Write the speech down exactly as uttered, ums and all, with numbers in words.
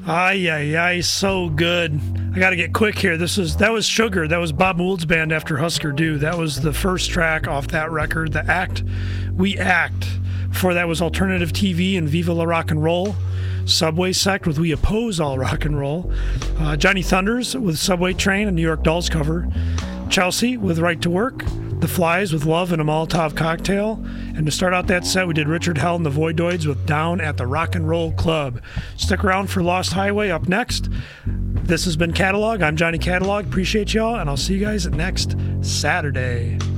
Ay, ay, ay, so good. I got to get quick here. This is That was Sugar. That was Bob Mould's band after Husker Du. That was the first track off that record, The Act We Act. Before that was Alternative T V and Viva La Rock and Roll. Subway Sect with We Oppose All Rock and Roll. Uh, Johnny Thunders with Subway Train, a New York Dolls cover. Chelsea with Right to Work. The Flies with Love and a Molotov Cocktail. And to start out that set, we did Richard Hell and the Voidoids with Down at the Rock and Roll Club. Stick around for Lost Highway up next. This has been Catalog. I'm Johnny Catalog. Appreciate y'all, and I'll see you guys next Saturday.